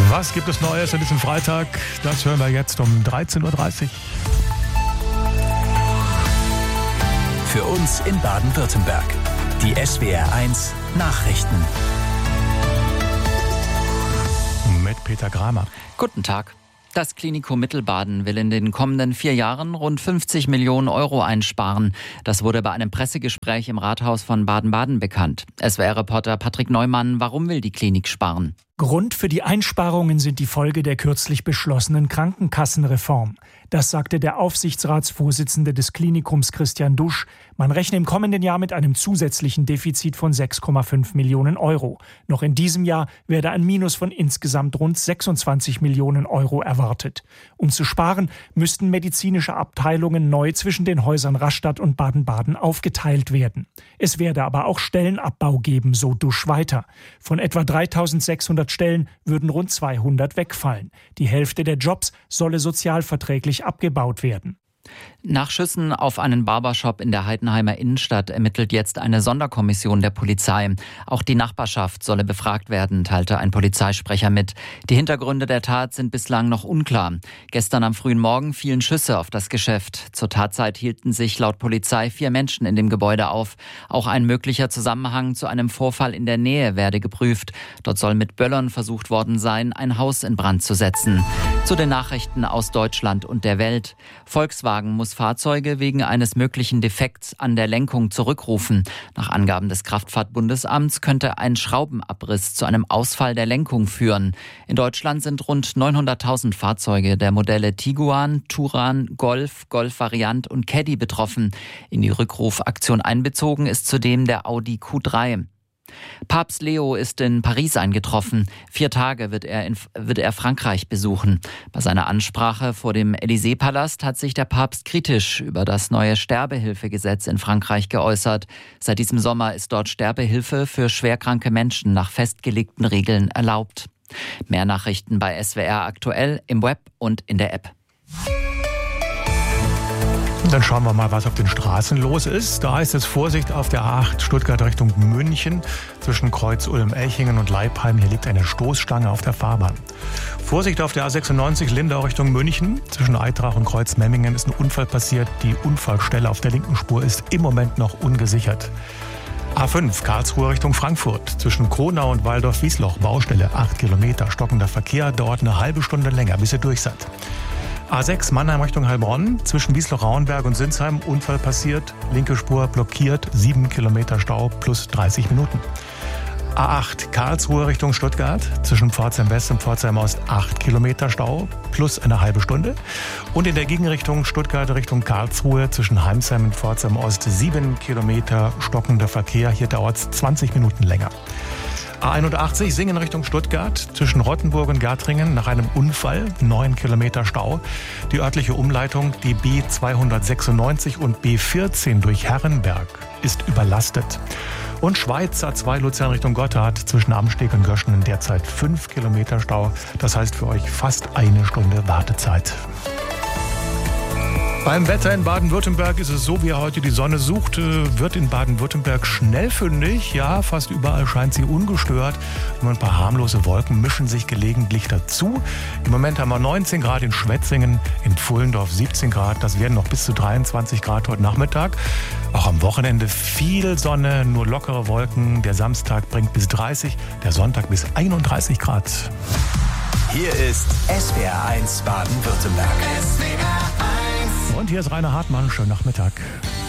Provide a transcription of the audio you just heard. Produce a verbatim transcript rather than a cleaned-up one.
Was gibt es Neues an diesem Freitag? Das hören wir jetzt um dreizehn Uhr dreißig. Für uns in Baden-Württemberg. Die S W R eins Nachrichten. Mit Peter Kramer. Guten Tag. Das Klinikum Mittelbaden will in den kommenden vier Jahren rund fünfzig Millionen Euro einsparen. Das wurde bei einem Pressegespräch im Rathaus von Baden-Baden bekannt. S W R-Reporter Patrick Neumann, warum will die Klinik sparen? Grund für die Einsparungen sind die Folge der kürzlich beschlossenen Krankenkassenreform. Das sagte der Aufsichtsratsvorsitzende des Klinikums Christian Dusch. Man rechne im kommenden Jahr mit einem zusätzlichen Defizit von sechs Komma fünf Millionen Euro. Noch in diesem Jahr werde ein Minus von insgesamt rund sechsundzwanzig Millionen Euro erwartet. Um zu sparen, müssten medizinische Abteilungen neu zwischen den Häusern Rastatt und Baden-Baden aufgeteilt werden. Es werde aber auch Stellenabbau geben, so Dusch weiter. Von etwa dreitausendsechshundert Stellen würden rund zweihundert wegfallen. Die Hälfte der Jobs solle sozialverträglich abgebaut werden. Nach Schüssen auf einen Barbershop in der Heidenheimer Innenstadt ermittelt jetzt eine Sonderkommission der Polizei. Auch die Nachbarschaft solle befragt werden, teilte ein Polizeisprecher mit. Die Hintergründe der Tat sind bislang noch unklar. Gestern am frühen Morgen fielen Schüsse auf das Geschäft. Zur Tatzeit hielten sich laut Polizei vier Menschen in dem Gebäude auf. Auch ein möglicher Zusammenhang zu einem Vorfall in der Nähe werde geprüft. Dort soll mit Böllern versucht worden sein, ein Haus in Brand zu setzen. Zu den Nachrichten aus Deutschland und der Welt. Volkswagen muss Fahrzeuge wegen eines möglichen Defekts an der Lenkung zurückrufen. Nach Angaben des Kraftfahrtbundesamts könnte ein Schraubenabriss zu einem Ausfall der Lenkung führen. In Deutschland sind rund neunhunderttausend Fahrzeuge der Modelle Tiguan, Touran, Golf, Golf-Variant und Caddy betroffen. In die Rückrufaktion einbezogen ist zudem der Audi Q drei. Papst Leo ist in Paris eingetroffen. Vier Tage wird er, in, wird er Frankreich besuchen. Bei seiner Ansprache vor dem Élysée-Palast hat sich der Papst kritisch über das neue Sterbehilfegesetz in Frankreich geäußert. Seit diesem Sommer ist dort Sterbehilfe für schwerkranke Menschen nach festgelegten Regeln erlaubt. Mehr Nachrichten bei S W R aktuell im Web und in der App. Dann schauen wir mal, was auf den Straßen los ist. Da heißt es Vorsicht auf der A acht Stuttgart Richtung München zwischen Kreuz Ulm-Elchingen und Leipheim. Hier liegt eine Stoßstange auf der Fahrbahn. Vorsicht auf der A sechsundneunzig Lindau Richtung München. Zwischen Eitrach und Kreuz Memmingen ist ein Unfall passiert. Die Unfallstelle auf der linken Spur ist im Moment noch ungesichert. A fünf Karlsruhe Richtung Frankfurt. Zwischen Kronau und Waldorf-Wiesloch Baustelle acht Kilometer. Stockender Verkehr dauert eine halbe Stunde länger, bis ihr durch seid. A sechs Mannheim Richtung Heilbronn, zwischen Wiesloch-Rauenberg und Sinsheim, Unfall passiert, linke Spur blockiert, sieben Kilometer Stau plus dreißig Minuten. A acht Karlsruhe Richtung Stuttgart, zwischen Pforzheim West und Pforzheim Ost, acht Kilometer Stau plus eine halbe Stunde. Und in der Gegenrichtung Stuttgart Richtung Karlsruhe, zwischen Heimsheim und Pforzheim Ost, sieben Kilometer stockender Verkehr, hier dauert es zwanzig Minuten länger. A einundachtzig Singen Richtung Stuttgart, zwischen Rottenburg und Gärtringen nach einem Unfall, neun Kilometer Stau. Die örtliche Umleitung, die B zweihundertsechsundneunzig und B vierzehn durch Herrenberg, ist überlastet. Und Schweiz A zwei Luzern Richtung Gotthard, zwischen Amsteg und Göschenen derzeit fünf Kilometer Stau. Das heißt für euch fast eine Stunde Wartezeit. Beim Wetter in Baden-Württemberg ist es so, wie er heute die Sonne sucht, wird in Baden-Württemberg schnell fündig. Ja, fast überall scheint sie ungestört. Nur ein paar harmlose Wolken mischen sich gelegentlich dazu. Im Moment haben wir neunzehn Grad in Schwetzingen, in Pfullendorf siebzehn Grad. Das werden noch bis zu dreiundzwanzig Grad heute Nachmittag. Auch am Wochenende viel Sonne, nur lockere Wolken. Der Samstag bringt bis dreißig, der Sonntag bis einunddreißig Grad. Hier ist S W R eins Baden-Württemberg. Und hier ist Rainer Hartmann. Schönen Nachmittag.